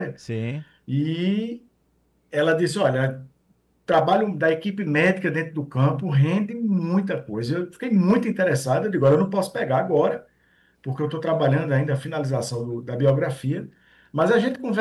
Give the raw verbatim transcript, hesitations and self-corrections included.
Sim. E ela disse, olha, trabalho da equipe médica dentro do campo rende muita coisa. Eu fiquei muito interessado. Eu digo, olha, eu não posso pegar agora, porque eu estou trabalhando ainda a finalização do- da biografia, mas a gente